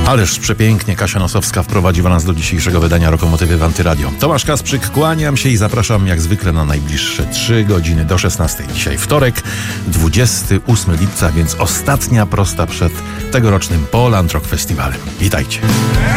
Ależ przepięknie Kasia Nosowska wprowadziła nas do dzisiejszego wydania Lokomotywy w Antyradio. Tomasz Kasprzyk, kłaniam się i zapraszam jak zwykle na najbliższe 3 godziny do 16. Dzisiaj wtorek, 28 lipca, więc ostatnia prosta przed tegorocznym Poland Rock Festiwalem. Witajcie.